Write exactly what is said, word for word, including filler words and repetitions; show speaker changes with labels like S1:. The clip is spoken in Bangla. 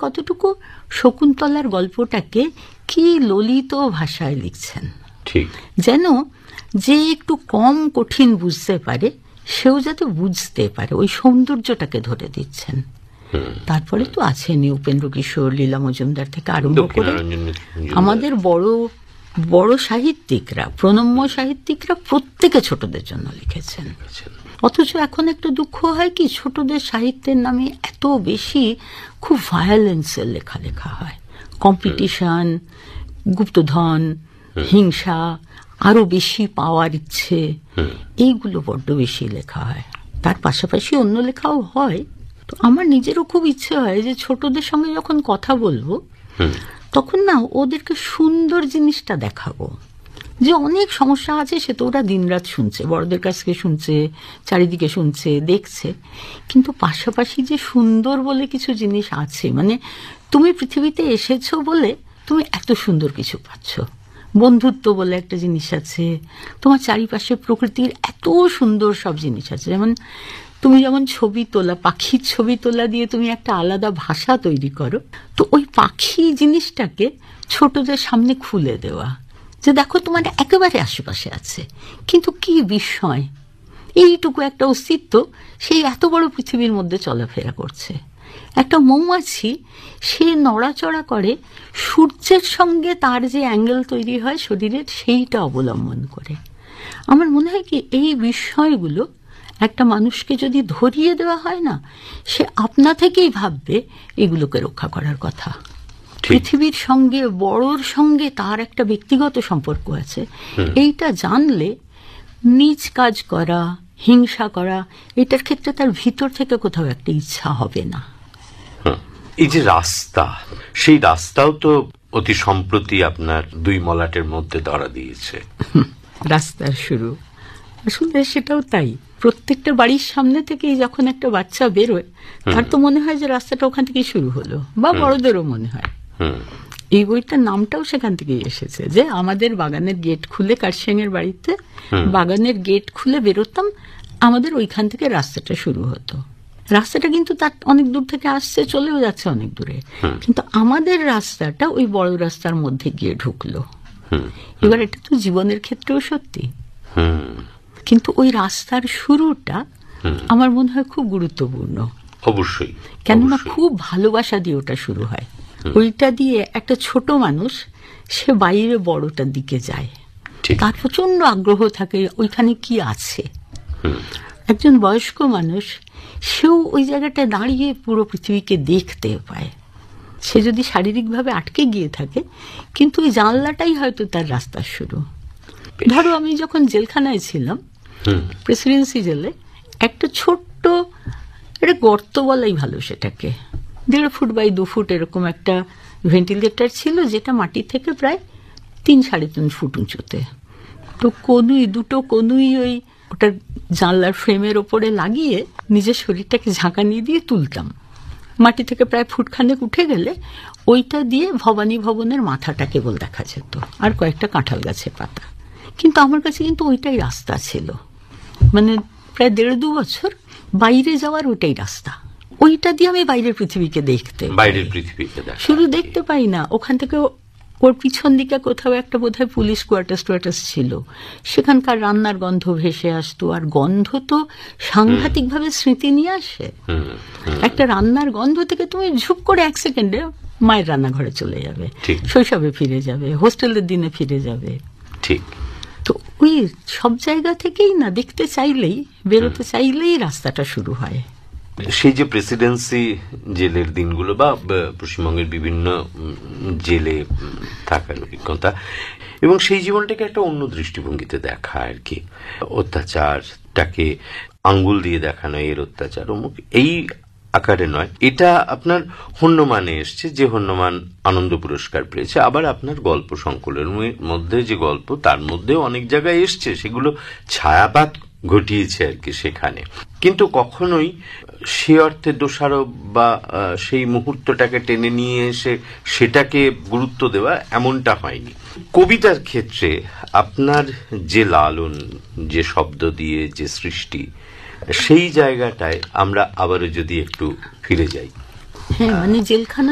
S1: কতটুকু শকুন্তলার গল্পটাকে কি ললিত ভাষায় লিখছেন,
S2: ঠিক
S1: যেন যে একটু কম কঠিন বুঝতে পারে সেও যাতে বুঝতে পারে, ওই সৌন্দর্যটাকে ধরে দিচ্ছেন। তারপরে তো আছেন উপেন্দ্র কিশোর, লীলা মজুমদার থেকে আরম্ভ করে আমাদের বড় বড় সাহিত্যিকরা, প্রণম্য সাহিত্যিকরা প্রত্যেকে ছোটদের জন্য লিখেছেন। অথচ এখন একটু দুঃখ হয় কি, ছোটদের সাহিত্যের নামে এত বেশি খুব ভায়োলেন্সের লেখা লেখা হয়, কম্পিটিশন, গুপ্তধন, হিংসা, আরো বেশি পাওয়ার ইচ্ছে, এইগুলো বড্ড বেশি লেখা হয়। তার পাশাপাশি অন্য লেখাও হয়। তো আমার নিজেরও খুব ইচ্ছে হয় যে ছোটদের সঙ্গে যখন কথা বলবো তখন না ওদেরকে সুন্দর জিনিসটা দেখাবো, যে অনেক সমস্যা আছে সে তো ওরা দিনরাত শুনছে, বড়দের কাছ থেকে শুনছে, চারিদিকে শুনছে, দেখছে, কিন্তু পাশাপাশি যে সুন্দর বলে কিছু জিনিস আছে, মানে তুমি পৃথিবীতে এসেছো বলে তুমি এত সুন্দর কিছু পাচ্ছ, বন্ধুত্ব বলে একটা জিনিস আছে, তোমার চারিপাশে প্রকৃতির এত সুন্দর সব জিনিস আছে। যেমন তুমি যেমন ছবি তোলা, পাখির ছবি তোলা দিয়ে তুমি একটা আলাদা ভাষা তৈরি করো, তো ওই পাখি জিনিসটাকে ছোটদের সামনে খুলে দেওয়া, যে দেখো তোমার একেবারে আশেপাশে আছে, কিন্তু কি বিস্ময়, এইটুকু একটা অস্তিত্ব সেই এত বড় পৃথিবীর মধ্যে চলাফেরা করছে। একটা মৌমাছি সে নড়াচড়া করে সূর্যের সঙ্গে তার যে অ্যাঙ্গেল তৈরি হয় শরীরের, সেইটা অবলম্বন করে। আমার মনে হয় কি এই বিষয়গুলো একটা মানুষকে যদি ধরিয়ে দেওয়া হয় না, সে আপনা থেকেই ভাববে এগুলোকে রক্ষা করার কথা। পৃথিবীর সঙ্গে, বড়র সঙ্গে তার একটা ব্যক্তিগত সম্পর্ক আছে, এইটা জানলে নিজ কাজ করা, হিংসা করা, এটার ক্ষেত্রে তার ভিতর থেকে কোথাও একটা ইচ্ছা হবে না।
S2: এই যে রাস্তা, সেই রাস্তাও তো অতি সম্প্রতি আপনার দুই মলাটের মধ্যে ধরা দিয়েছে।
S1: রাস্তার শুরু আসলে সেটাও তাই, প্রত্যেকটা বাড়ির সামনে থেকেই যখন একটা বাচ্চা বেরোয় তার তো মনে হয় যে রাস্তাটা ওখান থেকেই শুরু হলো, বা বড়দেরও মনে হয়। এই বইটার নামটাও সেখান থেকেই এসেছে, যে আমাদের বাগানের গেট খুলে, কারসেঙের বাড়িতে বাগানের গেট খুলে বেরোতাম, আমাদের ওইখান থেকে রাস্তাটা শুরু হতো। রাস্তাটা কিন্তু তার অনেক দূর থেকে আসছে, চলেও যাচ্ছে অনেক দূরে, কিন্তু আমাদের রাস্তাটা ওই বড় রাস্তার মধ্যে গিয়ে ঢুকলো। এবার এটা তো জীবনের ক্ষেত্রেও সত্যি, কিন্তু ওই রাস্তার শুরুটা আমার মনে হয় খুব গুরুত্বপূর্ণ।
S2: অবশ্যই,
S1: কেননা খুব ভালোবাসা দিয়ে ওটা শুরু হয়। ওইটা দিয়ে একটা ছোট মানুষ সে বাইরে বড়টার দিকে যায়, তার প্রচন্ড আগ্রহ থাকে ওইখানে কি আছে। একজন বয়স্ক মানুষ সেও ওই জায়গাটা দাঁড়িয়ে পুরো পৃথিবীকে দেখতে পায়, সে যদি শারীরিকভাবে আটকে গিয়ে থাকে, কিন্তু ওই জানলাটাই হয়তো তার রাস্তার শুরু। ধরো আমি যখন জেলখানায় ছিলাম, প্রেসিডেন্সি জেলে, একটা ছোট্ট একটা গর্ত বলাই ভালো, সেটাকে দেড় ফুট বাই দু ফুট এরকম একটা ভেন্টিলেটর ছিল, যেটা মাটি থেকে প্রায় তিন সাড়ে তিন ফুট উঁচুতে। তো কনুই, দুটো কনুই ওই ওটার জানলার ফ্রেমের ওপরে লাগিয়ে নিজের শরীরটাকে ঝাঁকানি দিয়ে তুলতাম। মাটি থেকে প্রায় ফুটখানেক উঠে গেলে ওইটা দিয়ে ভবানী ভবনের মাথাটা কেবল দেখা যেত, আর কয়েকটা কাঁঠাল গাছের পাতা। কিন্তু আমার কাছে কিন্তু ওইটাই রাস্তা ছিল, মানে প্রায় দেড় দু বছর বাইরে যাওয়ার ওইটাই রাস্তা। ওইটা দিয়ে আমি বাইরের পৃথিবীকে দেখতে,
S2: বাইরের পৃথিবীকে
S1: শুধু দেখতে পাই না, ওখান থেকে ওর পিছন দিকে কোথাও একটা বোধহয় পুলিশ কোয়ার্টার্স টোয়ার্টার্স ছিল, সেখানকার রান্নার গন্ধ ভেসে আসতো। আর গন্ধ তো সাংঘাতিক ভাবে স্মৃতি নিয়ে আসে। একটা রান্নার গন্ধ থেকে তুমি ঝুপ করে এক সেকেন্ডে মায়ের রান্নাঘরে চলে যাবে, শৈশবে ফিরে যাবে, হোস্টেলের দিনে ফিরে যাবে।
S2: ঠিক।
S1: তো ওই সব জায়গা থেকেই না দেখতে চাইলেই, বেরোতে চাইলেই রাস্তাটা শুরু হয়।
S2: সেই যে প্রেসিডেন্সি জেলের দিনগুলো বা পশ্চিমবঙ্গের বিভিন্ন জেলে থাকার অভিজ্ঞতা, এবং সেই জীবনটাকে একটা অন্য দৃষ্টিভঙ্গিতে দেখা আর কি, অত্যাচারটাকে আঙ্গুল দিয়ে দেখানো, এর অত্যাচার অমুক, এই আকারে নয়। এটা আপনার হন্যমানে এসছে, যে হন্যমান আনন্দ পুরস্কার পেয়েছে। আবার আপনার গল্প সংকলনের মধ্যে যে গল্প, তার মধ্যেও অনেক জায়গায় এসছে, সেগুলো ছায়াপাত ঘটিয়েছে আর কি সেখানে, কিন্তু কখনোই সে অর্থে দোষারোপ বা সেই মুহূর্তটাকে টেনে নিয়ে এসে সেটাকে গুরুত্ব দেওয়া, এমনটা হয়নি। কবিতার ক্ষেত্রে আপনার যে লালন, যে শব্দ দিয়ে যে সৃষ্টি, সেই জায়গাটায় আমরা আবারও যদি একটু ফিরে যাই।
S1: হ্যাঁ, মানে জেলখানা